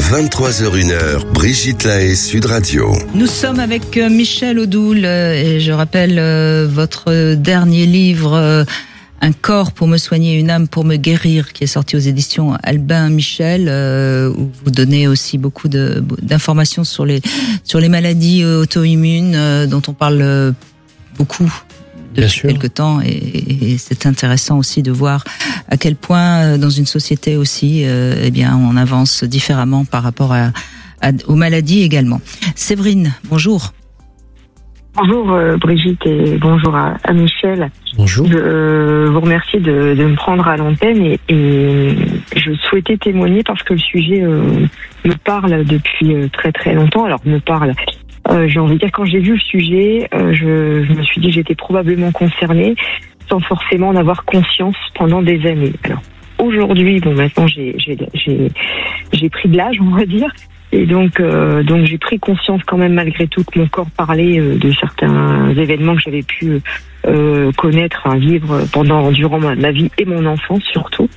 23h01, Brigitte Lahaie, Sud Radio. Nous sommes avec Michel Odoul et je rappelle votre dernier livre, Un corps pour me soigner, une âme pour me guérir, qui est sorti aux éditions Albin Michel, où vous donnez aussi beaucoup d'informations sur les maladies auto-immunes dont on parle beaucoup depuis quelque temps, et c'est intéressant aussi de voir à quel point dans une société aussi, on avance différemment par rapport aux maladies également. Séverine, bonjour. Bonjour Brigitte et bonjour à Michel. Bonjour. Je vous remercie de me prendre à l'antenne et je souhaitais témoigner parce que le sujet me parle depuis très très longtemps. Alors me parle. J'ai envie de dire, quand j'ai vu le sujet, je me suis dit que j'étais probablement concernée sans forcément en avoir conscience pendant des années. Alors aujourd'hui, maintenant j'ai pris de l'âge, on va dire, et donc j'ai pris conscience quand même malgré tout que mon corps parlait de certains événements que j'avais pu connaître, vivre durant ma vie et mon enfance surtout.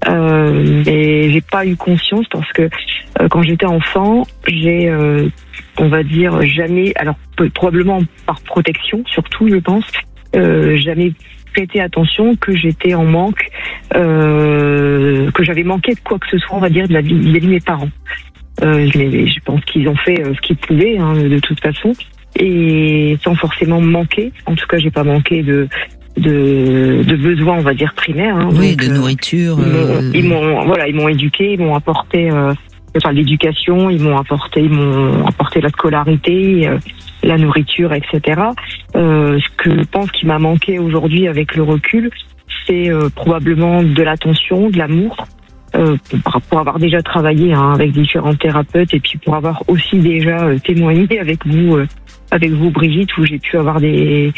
Et j'ai pas eu conscience parce que quand j'étais enfant, j'ai on va dire jamais, alors probablement par protection surtout, je pense, jamais prêté attention que j'étais en manque, que j'avais manqué de quoi que ce soit, on va dire, de la vie de mes parents. Je pense qu'ils ont fait ce qu'ils pouvaient, de toute façon, et sans forcément manquer. En tout cas, j'ai pas manqué de besoins, on va dire, primaires. Oui, donc, de nourriture. Ils m'ont éduqué, ils m'ont apporté l'éducation, ils m'ont apporté la scolarité, la nourriture, etc. Ce que je pense qui m'a manqué aujourd'hui avec le recul, c'est probablement de l'attention, de l'amour, pour avoir déjà travaillé avec différents thérapeutes et puis pour avoir aussi déjà témoigné avec vous Brigitte, où j'ai pu avoir des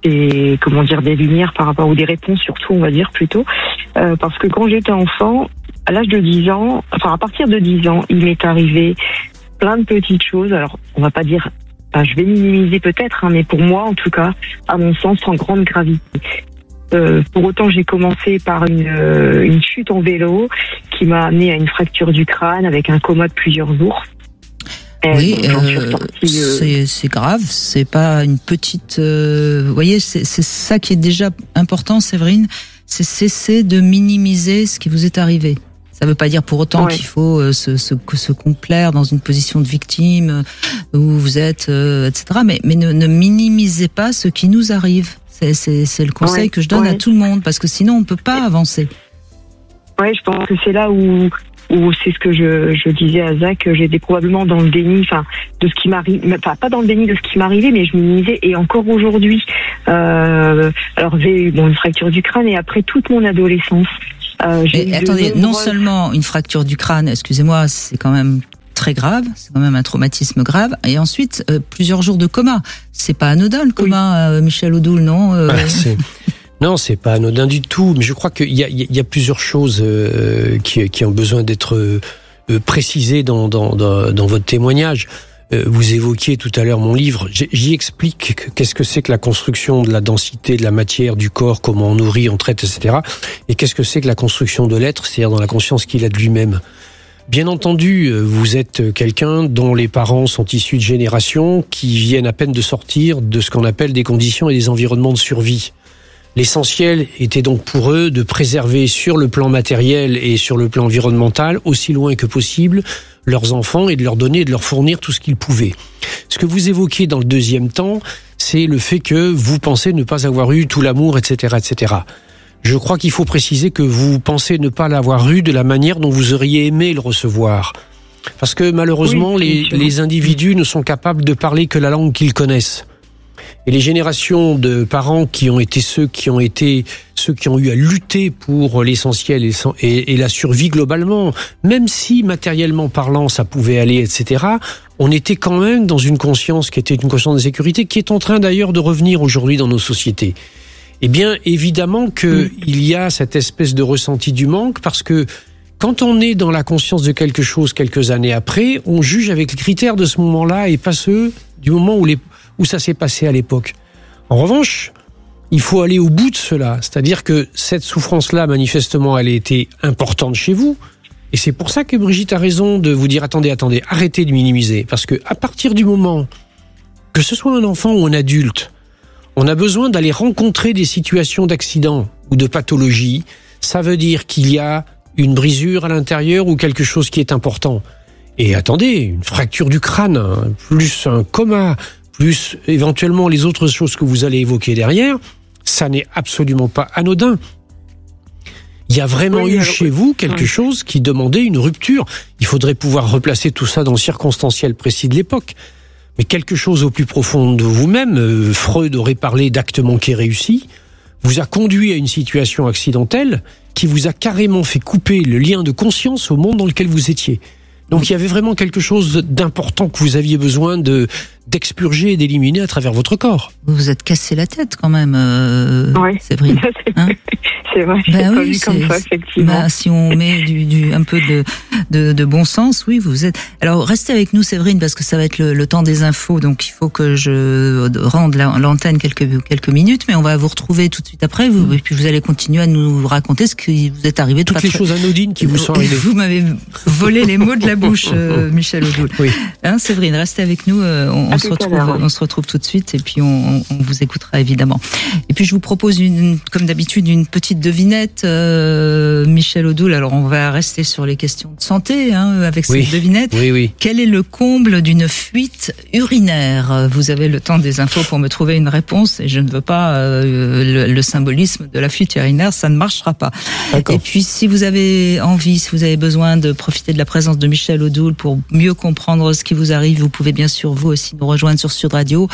lumières par rapport, ou des réponses surtout, on va dire plutôt, parce que quand j'étais enfant, à l'âge de 10 ans, à partir de 10 ans, il m'est arrivé plein de petites choses. Alors, on va pas dire, je vais minimiser peut-être, mais pour moi, en tout cas, à mon sens, en grande gravité. Pour autant, j'ai commencé par une chute en vélo qui m'a amené à une fracture du crâne avec un coma de plusieurs jours. Oui, c'est grave, c'est pas une petite... vous voyez, c'est ça qui est déjà important, Séverine, c'est cesser de minimiser ce qui vous est arrivé. Ça ne veut pas dire pour autant qu'il faut se complaire dans une position de victime où vous êtes, etc. Mais ne minimisez pas ce qui nous arrive. C'est le conseil que je donne à tout le monde, parce que sinon on ne peut pas avancer. Oui, je pense que c'est là où c'est ce que je disais à Zach, j'étais probablement dans le déni, de ce qui m'arrive, pas dans le déni de ce qui m'arrivait, mais je minimisais, et encore aujourd'hui. Alors j'ai eu une fracture du crâne, et après toute mon adolescence. Attendez, non seulement une fracture du crâne, excusez-moi, c'est quand même très grave, c'est quand même un traumatisme grave, et ensuite plusieurs jours de coma. C'est pas anodin le coma, Michel Odoul, non Non, c'est pas anodin du tout, mais je crois qu'il y a plusieurs choses qui ont besoin d'être précisées dans votre témoignage. Vous évoquiez tout à l'heure mon livre, j'y explique qu'est-ce que c'est que la construction de la densité de la matière, du corps, comment on nourrit, on traite, etc. Et qu'est-ce que c'est que la construction de l'être, c'est-à-dire dans la conscience qu'il a de lui-même. Bien entendu, vous êtes quelqu'un dont les parents sont issus de générations qui viennent à peine de sortir de ce qu'on appelle des conditions et des environnements de survie. L'essentiel était donc pour eux de préserver sur le plan matériel et sur le plan environnemental, aussi loin que possible, leurs enfants et de leur donner et de leur fournir tout ce qu'ils pouvaient. Ce que vous évoquez dans le deuxième temps, c'est le fait que vous pensez ne pas avoir eu tout l'amour, etc., etc. Je crois qu'il faut préciser que vous pensez ne pas l'avoir eu de la manière dont vous auriez aimé le recevoir. Parce que malheureusement, les individus ne sont capables de parler que la langue qu'ils connaissent. Et les générations de parents qui ont été ceux qui ont eu à lutter pour l'essentiel et la survie globalement, même si matériellement parlant ça pouvait aller, etc., on était quand même dans une conscience qui était une conscience de sécurité qui est en train d'ailleurs de revenir aujourd'hui dans nos sociétés. Eh bien, évidemment qu'il y a cette espèce de ressenti du manque, parce que quand on est dans la conscience de quelque chose quelques années après, on juge avec les critères de ce moment-là et pas ceux du moment où ça s'est passé à l'époque. En revanche, il faut aller au bout de cela. C'est-à-dire que cette souffrance-là, manifestement, elle a été importante chez vous. Et c'est pour ça que Brigitte a raison de vous dire attendez, arrêtez de minimiser. Parce que à partir du moment que ce soit un enfant ou un adulte, on a besoin d'aller rencontrer des situations d'accident ou de pathologie. Ça veut dire qu'il y a une brisure à l'intérieur ou quelque chose qui est important. Et attendez, une fracture du crâne, plus un coma, plus éventuellement les autres choses que vous allez évoquer derrière, ça n'est absolument pas anodin. Il y a vraiment eu chez vous quelque chose qui demandait une rupture. Il faudrait pouvoir replacer tout ça dans le circonstanciel précis de l'époque. Mais quelque chose au plus profond de vous-même, Freud aurait parlé d'acte manqué réussi, vous a conduit à une situation accidentelle qui vous a carrément fait couper le lien de conscience au monde dans lequel vous étiez. Donc il y avait vraiment quelque chose d'important que vous aviez besoin d'expurger et d'éliminer à travers votre corps. Vous vous êtes cassé la tête quand même, Séverine. Hein? C'est vrai, c'est pas vu comme ça, effectivement. Si on met un peu de bon sens, oui, vous êtes... Alors, restez avec nous, Séverine, parce que ça va être le temps des infos, donc il faut que je rende l'antenne quelques minutes, mais on va vous retrouver tout de suite après, et puis vous allez continuer à nous raconter ce qui vous est arrivé. Toutes les choses anodines qui vous sont arrivées. Vous m'avez volé les mots de la bouche, Michel Odoul. Oui. Hein, Séverine, restez avec nous, on se retrouve tout de suite, et puis on vous écoutera évidemment. Et puis je vous propose, comme d'habitude, une petite devinette, Michel Odoul. Alors on va rester sur les questions de santé avec cette devinette. Oui. Quel est le comble d'une fuite urinaire? Vous avez le temps des infos pour me trouver une réponse, et je ne veux pas le symbolisme de la fuite urinaire, ça ne marchera pas. D'accord. Et puis si vous avez envie, si vous avez besoin de profiter de la présence de Michel Odoul pour mieux comprendre ce qui vous arrive, vous pouvez bien sûr vous aussi nous rejoindre sur Sud Radio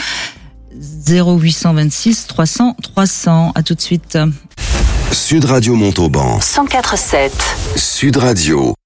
0826 300 300. À tout de suite. Sud Radio Montauban 104.7. Sud Radio.